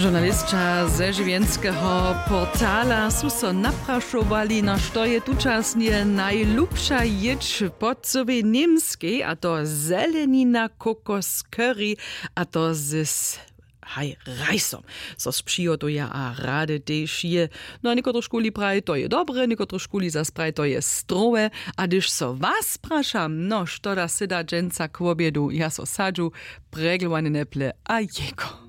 Žurnalistka ze žiwienskiego portala su so napraszowali, na što je tučasnie najlubša jedź pod sobie niemskiej, a to zelenina, kokos, curry, a to z rajsom. So sprzyjotuje a rade tež je. No a niekotro škuli praj, to je dobre, niekotro škuli zas praj, to je strowe. A když so was prašam, no što da sida dženca k objedu, ja so sadžu, preglované neple a jeko.